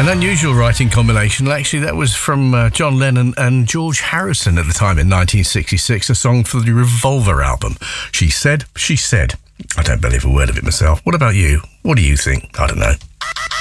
An unusual writing combination. Actually, that was from John Lennon and George Harrison at the time in 1966, a song for the Revolver album. She said, she said. I don't believe a word of it myself. What about you? What do you think? I don't know.